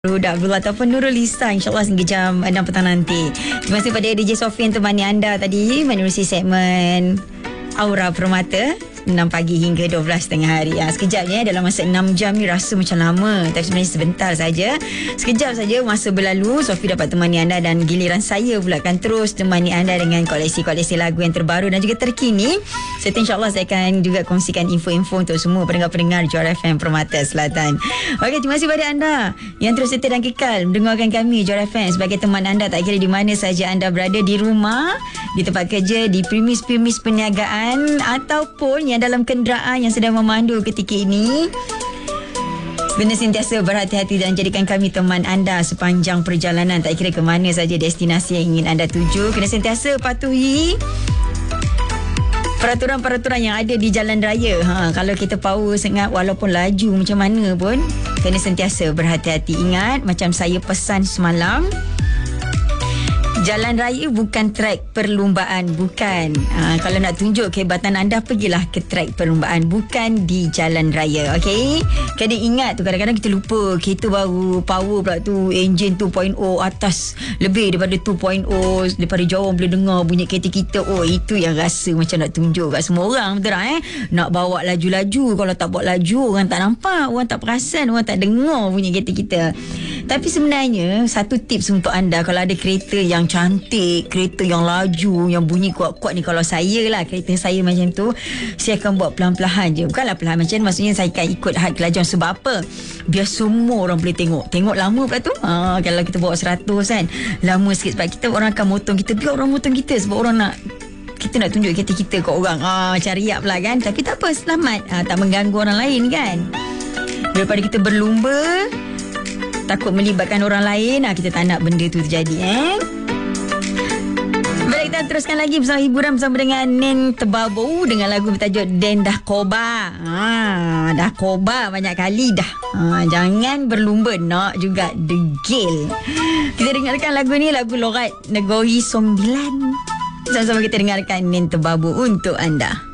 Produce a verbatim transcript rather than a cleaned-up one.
Huda Abdullah ataupun Nurul Lisa, insyaAllah hingga jam enam petang nanti. Terima kasih pada D J Sofian temani anda tadi menerusi segmen Aura Permata enam pagi hingga dua belas tengah hari. Ha, sekejap ni dalam masa enam jam ni rasa macam lama, tapi sebenarnya sebentar saja. Sekejap saja masa berlalu, Sofi dapat temani anda dan giliran saya pula akan terus temani anda dengan koleksi-koleksi lagu yang terbaru dan juga terkini. Serta insyaAllah saya akan juga kongsikan info-info untuk semua pendengar-pendengar Johor F M Permata Selatan. Okey, terima kasih pada anda yang terus setia dan kekal mendengarkan kami Johor F M sebagai teman anda, tak kira di mana saja anda berada, di rumah, di tempat kerja, di premis-premis perniagaan ataupun yang dalam kenderaan yang sedang memandu ketika ini. Kena sentiasa berhati-hati dan jadikan kami teman anda sepanjang perjalanan, tak kira ke mana saja destinasi yang ingin anda tuju. Kena sentiasa patuhi peraturan-peraturan yang ada di jalan raya. Ha, kalau kita power sangat walaupun laju macam mana pun, kena sentiasa berhati-hati. Ingat, macam saya pesan semalam, jalan raya bukan trek perlumbaan, bukan. Ha, kalau nak tunjuk kehebatan anda, pergilah ke trek perlumbaan, bukan di jalan raya. Okey? Kena ingat tu, kadang-kadang kita lupa kereta baru, power pula tu, enjin dua titik kosong atas, lebih daripada dua titik kosong, daripada jauh boleh dengar bunyi kereta kita. Oh, itu yang rasa macam nak tunjuk kat semua orang, betul tak eh? Nak bawa laju-laju, kalau tak bawa laju orang tak nampak, orang tak perasan, orang tak dengar bunyi kereta kita. Tapi sebenarnya satu tips untuk anda, kalau ada kereta yang cantik, kereta yang laju, yang bunyi kuat-kuat ni, kalau saya lah, kereta saya macam tu, saya akan buat pelan-pelan je. Bukanlah pelan macam ni, maksudnya saya akan ikut had kelajuan. Sebab apa? Biar semua orang boleh tengok. Tengok lama pula tu. Ha, kalau kita bawa seratus kan, lama sikit sebab kita orang akan motong kita. Biar orang motong kita sebab orang nak, kita nak tunjuk kereta kita kat orang. Ah, ha, cari riak pula kan. Tapi tak apa, selamat. Ha, tak mengganggu orang lain kan. Daripada kita berlumba takut melibatkan orang lain, ha, kita tak nak benda tu terjadi eh. Baik, kita teruskan lagi bersama hiburan bersama dengan Nen Tebabu dengan lagu bertajuk Den Dah Koba. Ha, dah koba banyak kali dah. Ha, jangan berlumba, nak juga degil. Kita dengarkan lagu ni, lagu Lorat Negeri Sembilan. Sama-sama kita dengarkan Nen Tebabu untuk anda.